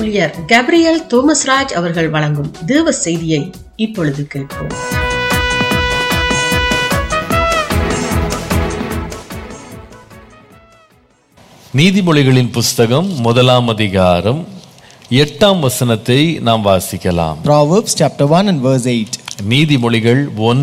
ஊழியர் கேப்ரியல் தோமஸ்ராஜ் அவர்கள் வழங்கும் தேவ செய்தியை இப்பொழுது கேட்போம். நீதிமொழிகளின் புஸ்தகம் 1 அதிகாரம் 8 வசனத்தை நாம் வாசிக்கலாம். Proverbs chapter 1 and verse 8. நீதிமொழிகள்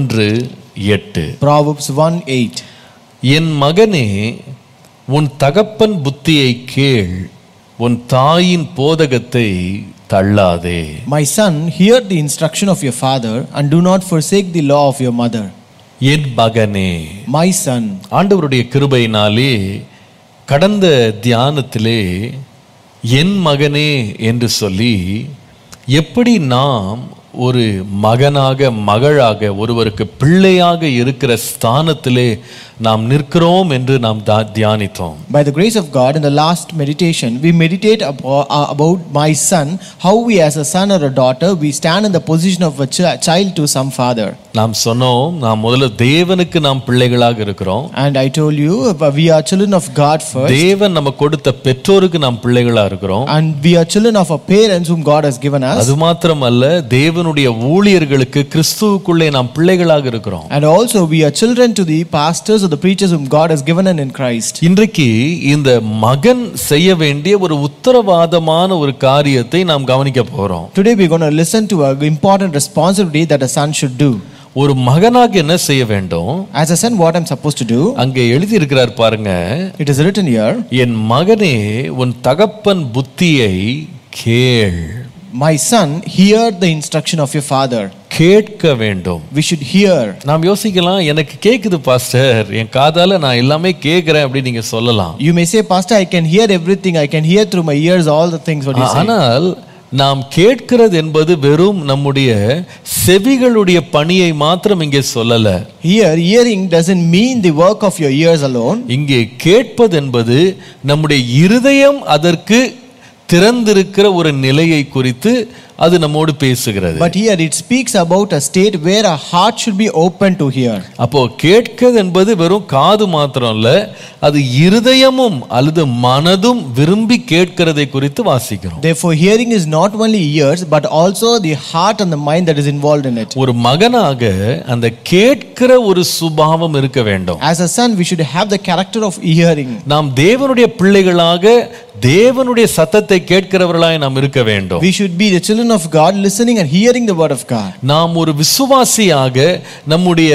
1:8. Proverbs 1:8. என் மகனே, உன் தகப்பன் புத்தியை கேள், உன் தாயின் போதகத்தை தள்ளாதே. My son, hear the instruction of your father and do not forsake the law of your mother. என் மகனே, My son. ஆண்டவருடைய கிருபையினாலே கடந்த தியானத்திலே என் மகனே என்று சொல்லி எப்படி நாம் ஒரு மகனாக மகளாக ஒருவருக்கு பிள்ளையாக இருக்கிற ஸ்தானத்திலே நாம் நிற்கிறோம் என்று நாம் தியானித்தோம். By the grace of God, in the last meditation we meditate about my son, how we as a son or a daughter we stand in the position of a child to some father. நாம் சொன்னோம், நாம் முதல்ல தேவனுக்கு நாம் பிள்ளைகளாக இருக்கிறோம். And I told you we are children of God first. தேவன் நமக்கு கொடுத்த பெற்றோருக்கு நாம் பிள்ளைகளா இருக்கிறோம். And we are children of our parents whom God has given us. அது மாத்திரமல்ல, தேவனுடைய ஊழியர்களுக்கு கிறிஸ்துவுக்குள்ளே நாம் பிள்ளைகளாக இருக்கிறோம். And also we are children to the pastors or the preachers whom God has given in Christ. இன்றைக்கு இந்த மகன் செய்ய வேண்டிய ஒரு உத்தரவாதமான ஒரு காரியத்தை நாம் கவனிக்க போறோம். Today we are going to listen to an important responsibility that a son should do. ஒரு மகனாக என்ன செய்ய வேண்டும்? As a son, what I'm supposed to do? அங்கே எழுதி இருக்கிறார் பாருங்க. It is written here. என் மகனே, உன் தகப்பன் புத்தியை கேள். My son, hear the instruction of your father. கேட்க வேண்டும். We should hear. நாம் யோசிக்கலாம், எனக்கு கேக்குது பாஸ்டர், என் காதால நான் எல்லாமே கேக்குறேன் அப்படி நீங்க சொல்லலாம். You may say, Pastor, I can hear everything. I can hear through my ears all the things what you say. ஆனால் நாம் கேட்கிறது என்பது வெறும் நம்முடைய செவிகளுடைய பணியை மாத்திரம் இங்கே சொல்லல. Here, hearing doesn't mean the work of your ears alone. இங்கே கேட்பது என்பது நம்முடைய இருதயம் அதற்கு திறந்திருக்கிற ஒரு நிலையை குறித்து அது நம்மோடு பேசுகிறது. But here it speaks about a state where a heart should be open to hear. அப்போ கேட்கிறது என்பது வெறும் காது மாத்திரம் இல்ல, அது இருதயமும் அல்லது மனதும் விரும்பி கேட்கிறதை குறித்து வாசிக்கிறோம். Therefore hearing is not only ears but also the heart and the mind that is involved in it. ஒரு மகனாக அந்த கேட்கிற ஒரு சுபாவம் இருக்க வேண்டும். As a son we should have the character of hearing. நாம் தேவனுடைய பிள்ளைகளாக தேவனுடைய சத்தத்தை கேட்கிறவர்களாய் நாம் இருக்க வேண்டும். We should be the children of God, listening and hearing the word of God. நாம் ஒரு விசுவாசியாக நம்முடைய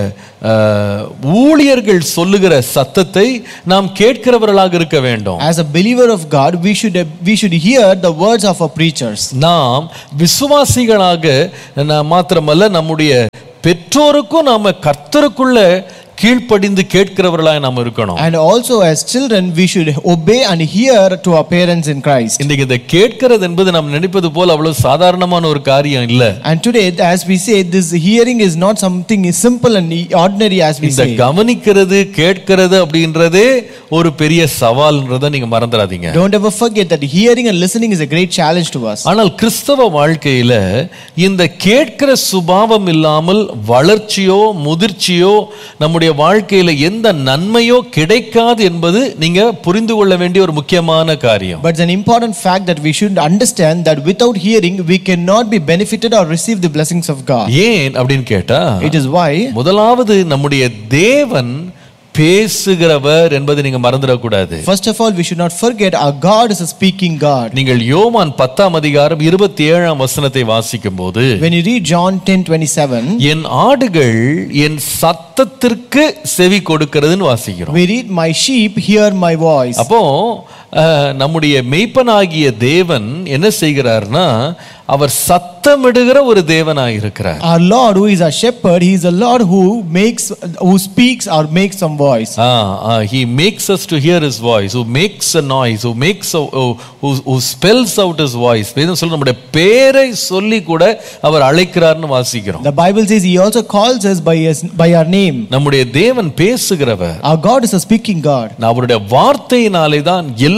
ஊழியர்கள் சொல்லுகிற சத்தத்தை நாம் கேட்கிறவர்களாக இருக்க வேண்டும். As a believer of God, we should hear the words of our preachers. நாம் விசுவாசிகளாக மாத்திரமல்ல, நம்முடைய பெற்றோருக்கும் நாம கர்த்தருக்குள்ள கீழ்ப்படிந்து கேட்கிறவர்களாய் நாம் இருக்கணும். And also as children we should obey and hear to our parents in Christ. இன்னைக்கு இந்த கேட்கிறது என்பது நாம் நினைப்பது போல அவ்வளவு சாதாரணமான ஒரு காரியம் இல்ல. And today as we say, this hearing is not something simple and ordinary as we say. இந்த கவனிக்கிறது கேட்கிறது அப்படின்றதே ஒரு பெரிய சவால்ன்றதை நீங்க மறந்துடாதீங்க. Don't ever forget that hearing and listening is a great challenge to us. ஆனால் கிறிஸ்தவ வாழ்க்கையில இந்த கேட்கிற சுபாவம் இல்லாமல் வளர்ச்சியோ முதிர்ச்சியோ நம்முடைய வாழ்க்கையில எந்த நன்மையோ கிடைக்காது என்பது நீங்க புரிந்து கொள்ள வேண்டிய ஒரு முக்கியமான காரியம். But it's an important fact that we should understand that without hearing we cannot be benefited or receive the blessings of God. ஏன் அப்படின்னு கேட்டா, It is why முதலாவது நம்முடைய தேவன் பேசுகிறவர் என்பதை நீங்க மறந்துடக்கூடாது. First of all, we should not forget our God is a speaking God. நீங்கள் யோவான் 10 அதிகாரம் 27 வசனத்தை வாசிக்கும் போது, When you read John 10:27, என் ஆடுகள் என் சத்தத்திற்கு செவி கொடுக்கிறதுன்னு வாசிக்கிறோம். we read, my sheep hear my voice. அப்போ நம்முடைய மெய்ப்பனாகிய தேவன் என்ன செய்கிறார்னா, அவர் சத்தமிடுகிற ஒரு தேவனாய் இருக்கிறார். Our Lord, who is our shepherd, he is a Lord who speaks or makes some voice. He makes us to hear his voice, who makes a noise, who spells out his voice. வேதம் சொல்ற நம்முடைய பேரை சொல்லி கூட அவர் அழைக்கிறார்னு வாசிக்கிறோம். The Bible says he also calls us by our name. நம்முடைய தேவன் பேசுகிறவர். Our God is a speaking God. அவருடைய வார்த்தையினாலே தான் எல்லா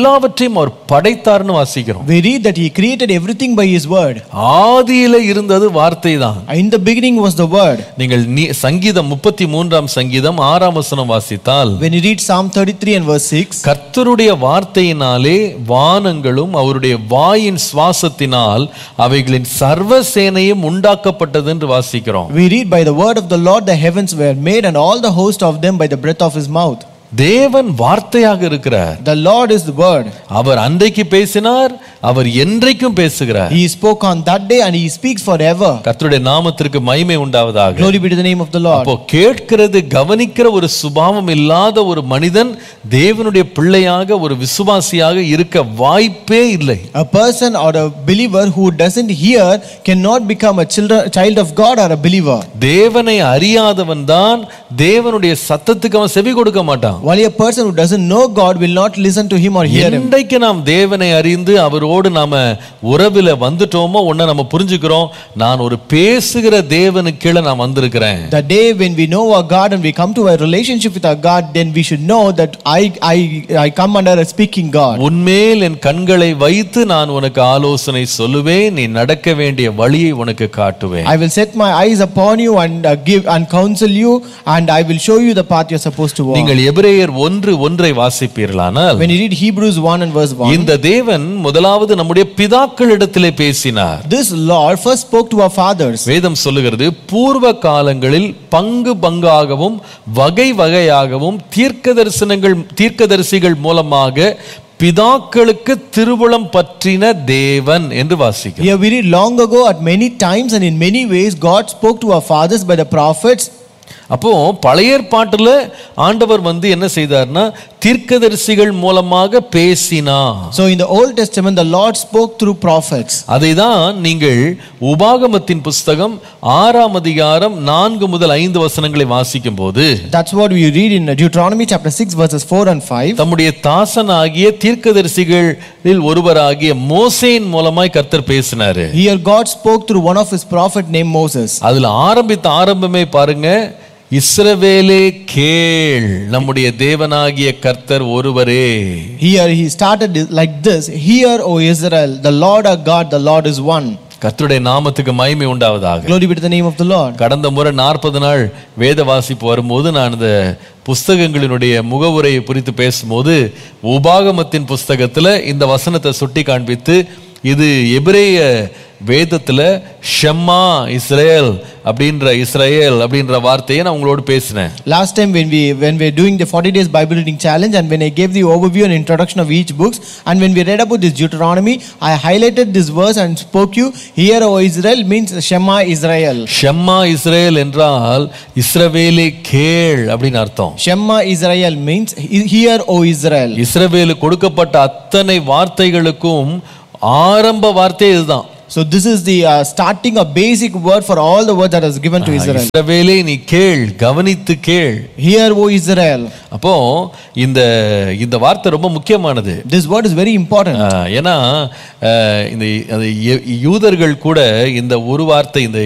எல்லாவற்றையும் அவர் படைத்தார்னு வாசிக்கிறோம். We read that he created everything by his word. ஆதியில இருந்தது வார்த்தை தான். In the beginning was the word. நீங்கள் சங்கீதம் 33ஆம் சங்கீதம் 6ஆம் வசனம் வாசித்தால், When you read Psalm 33 and verse 6, கர்த்தருடைய வார்த்தையினாலே வானங்களும் அவருடைய வாயின் சுவாசத்தினால் அவைகளின் சர்வ சேனையும் உண்டாக்கப்பட்டது என்று வாசிக்கிறோம். we read, by the word of the Lord the heavens were made, and all the host of them by the breath of his mouth. தேவன் வார்த்தையாக இருக்கிறார். The Lord is the word. அவர் அன்றைக்கு பேசினார், அவர் என்றைக்கும் பேசுகிறார். He spoke on that day and he speaks forever. கர்த்தருடைய நாமத்திற்கு மகிமை உண்டாவதாக. Glory be to the name of the Lord. அப்போ கேட்கிறது கவனிக்கிற ஒரு சுபாவம் இல்லாத ஒரு மனிதன் தேவனுடைய பிள்ளையாக ஒரு விசுவாசியாக இருக்க வாய்ப்பே இல்லை. A person or a believer who doesn't hear cannot become a child of God or a believer. தேவனை அறியாதவன் தான் தேவனுடைய சத்தத்துக்கு அவன் செவி கொடுக்க மாட்டான். Only a person who doesn't know God will not listen to him or hear him. இன்றைக்கு நாம் தேவனை அறிந்து அவரோடு நாம உறவில வந்துட்டோமோ ஒண்ணு நம்ம புரிஞ்சுக்கிறோம், நான் ஒரு பேசுகிற தேவனுக்கு கீழே நான் வந்திருக்கிறேன். The day when we know our God and we come to a relationship with our God, then we should know that I come under a speaking God. உன்மேல் என் கண்களை வைத்து நான் உனக்கு ஆலோசனை சொல்லுவேன், நீ நடக்க வேண்டிய வழியை உனக்கு காட்டுவேன். I will set my eyes upon you and give and counsel you, and I will show you the path you are supposed to walk. நீங்கள் எபிரேயர் 1:1 வாசிப்பீர்களானால், When you read Hebrews 1 and verse 1, இந்த தேவன் முதலாவது நம்முடைய பிதாக்களிடத்திலே பேசினார். this Lord first spoke to our fathers. வேதம் சொல்லுகிறது, பூர்வ காலங்களில் பங்கு பங்காகவும் வகை வகையாகவும் தீர்க்கதரிசிகள் மூலமாக பிதாக்களுக்கு திருவுளம் பற்றின தேவன் என்று வாசிக்கிறோம். Here we read, long ago at many times and in many ways God spoke to our fathers by the prophets. அப்போ பழைய ஏற்பாட்டுல ஆண்டவர் என்ன செய்தார்னா தீர்க்கதரிசிகள் மூலமாக பேசினார். So in the Old Testament the Lord spoke through prophets. அதைதான் நீங்கள் உபாகமத்தின் புஸ்தகம் 6ஆம் அதிகாரம் 4 முதல் 5 வசனங்களை வாசிக்கும் போது, That's what we read in Deuteronomy chapter 6 verses 4 and 5. தம்முடைய தாசனாகிய தீர்க்கதரிசிகளில் ஒருவராகிய மோசேயின் மூலமாய் கர்த்தர் பேசினாரு. Here God spoke through one of his prophet named Moses. அதுல ஆரம்பமே பாருங்க, இஸ்ரவேலே கேள், நம்முடைய தேவனாகிய கர்த்தர் ஒருவரே. Here he started like this, hear O Israel, the Lord our God, the Lord is one. கர்த்தருடைய நாமத்துக்கு மகிமை உண்டாவதாக. Glory be to the name of the Lord. கடந்த முறை 40 நாள் வேத வாசிப்பு வரும்போது நான் இந்த புஸ்தகங்களினுடைய முகவுரையை குறித்து பேசும்போது உபாகமத்தின் புஸ்தகத்துல இந்த வசனத்தை சுட்டி காண்பித்து, இது எபிரேய வேதத்துல ஷம்மா இஸ்ரேல் அப்படின்ற வார்த்தையை நான் உங்களோடு பேசினேன். Last time when we doing the 40 days Bible reading challenge, and when I gave the overview and introduction of each books, and when we read about this Deuteronomy, I highlighted this verse and spoke you, hear O Israel means Shema Israel. ஷம்மா Israel என்றால் இஸ்ரவேலே கேள் அப்படின்னு அர்த்தம். Shema Israel means hear O Israel. இஸ்ரவேலுக்கு கொடுக்கப்பட்ட அத்தனை வார்த்தைகளுக்கும் ஆரம்ப வார்த்தை இதுதான். So this is the starting a basic word for all the words that was given to Israel. இஸ்ரவேலே நீ கேள், கவனித்து கேள். Hear O Israel. அப்போ இந்த வார்த்தை ரொம்ப முக்கியமானது. This word is very important. ஏன்னா இந்த யூதர்கள் கூட இந்த ஒரு வார்த்தை, இந்த